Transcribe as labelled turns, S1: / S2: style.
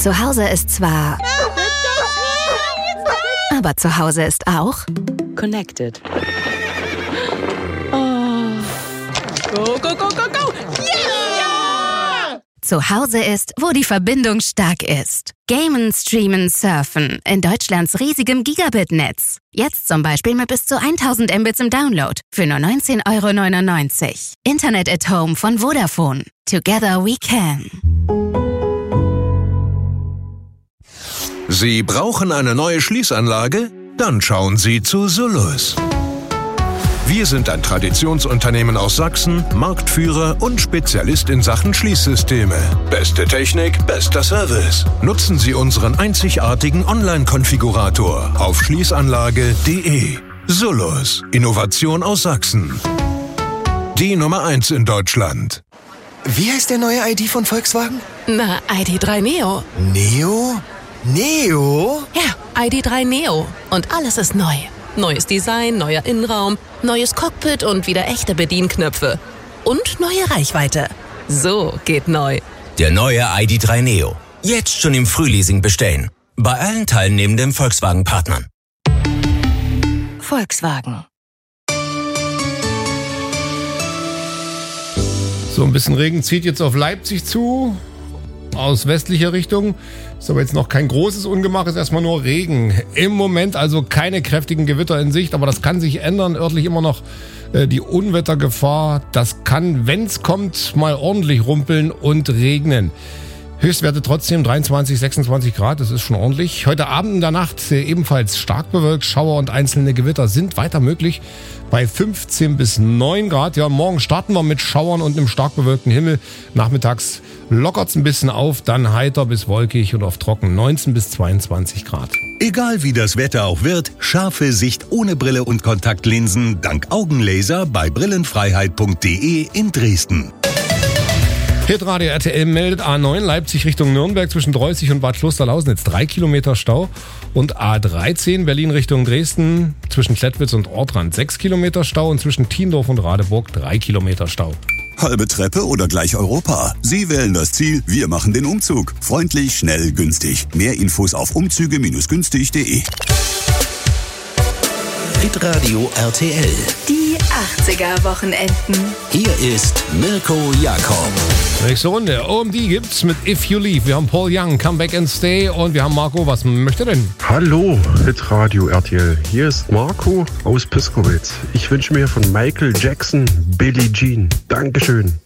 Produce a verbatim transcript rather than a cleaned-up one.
S1: Zu Hause ist zwar... Aber zu Hause ist auch...
S2: Connected. Oh. Go, go, go, go, go! Yeah!
S1: Zu Hause ist, wo die Verbindung stark ist. Gamen, streamen, surfen. In Deutschlands riesigem Gigabit-Netz. Jetzt zum Beispiel mit bis zu tausend Mbits im Download. Für nur neunzehn Euro neunundneunzig. Internet at Home von Vodafone. Together we can.
S3: Sie brauchen eine neue Schließanlage? Dann schauen Sie zu Sullus. Wir sind ein Traditionsunternehmen aus Sachsen, Marktführer und Spezialist in Sachen Schließsysteme. Beste Technik, bester Service. Nutzen Sie unseren einzigartigen Online-Konfigurator auf schließanlage punkt de. Sullus, Innovation aus Sachsen. Die Nummer eins in Deutschland.
S4: Wie heißt der neue I D von Volkswagen?
S5: Na, I D drei Neo.
S4: Neo? Neo?
S5: Ja, I D drei Neo. Und alles ist neu. Neues Design, neuer Innenraum, neues Cockpit und wieder echte Bedienknöpfe. Und neue Reichweite. So geht neu.
S6: Der neue I D drei Neo. Jetzt schon im Frühleasing bestellen. Bei allen teilnehmenden Volkswagen-Partnern.
S1: Volkswagen.
S7: So, ein bisschen Regen zieht jetzt auf Leipzig zu. Aus westlicher Richtung. Ist aber jetzt noch kein großes Ungemach, ist erstmal nur Regen. Im Moment also keine kräftigen Gewitter in Sicht, aber das kann sich ändern. Örtlich immer noch äh, die Unwettergefahr. Das kann, wenn es kommt, mal ordentlich rumpeln und regnen. Höchstwerte trotzdem dreiundzwanzig, sechsundzwanzig Grad, das ist schon ordentlich. Heute Abend in der Nacht äh, ebenfalls stark bewölkt. Schauer und einzelne Gewitter sind weiter möglich bei fünfzehn bis neun Grad. Ja, morgen starten wir mit Schauern und einem stark bewölkten Himmel. Nachmittags lockert es ein bisschen auf, dann heiter bis wolkig und auf trocken neunzehn bis zweiundzwanzig Grad.
S8: Egal wie das Wetter auch wird, scharfe Sicht ohne Brille und Kontaktlinsen dank Augenlaser bei brillenfreiheit punkt de in Dresden.
S7: Hitradio R T L meldet A neun Leipzig Richtung Nürnberg zwischen Dreußig und Bad Klosterlausnitz drei Kilometer Stau und A dreizehn Berlin Richtung Dresden zwischen Klettwitz und Ortrand sechs Kilometer Stau und zwischen Thiendorf und Radeburg drei Kilometer Stau.
S9: Halbe Treppe oder gleich Europa? Sie wählen das Ziel, wir machen den Umzug. Freundlich, schnell, günstig. Mehr Infos auf umzüge günstig punkt de.
S6: Hitradio R T L.
S1: Die achtziger-Wochenenden.
S6: Hier ist Mirko Jakob.
S7: Nächste Runde. O M D gibt's mit If You Leave. Wir haben Paul Young, Come Back and Stay. Und wir haben Marco. Was möchte denn?
S10: Hallo, Hitradio R T L. Hier ist Marco aus Piskowitz. Ich wünsche mir von Michael Jackson Billie Jean. Dankeschön.